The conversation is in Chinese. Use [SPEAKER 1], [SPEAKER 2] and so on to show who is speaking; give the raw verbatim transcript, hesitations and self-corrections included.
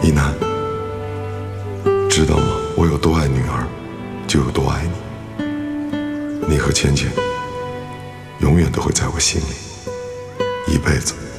[SPEAKER 1] 一楠，知道吗？我有多爱女儿，就有多爱你。你和芊芊永远都会在我心里，一辈子。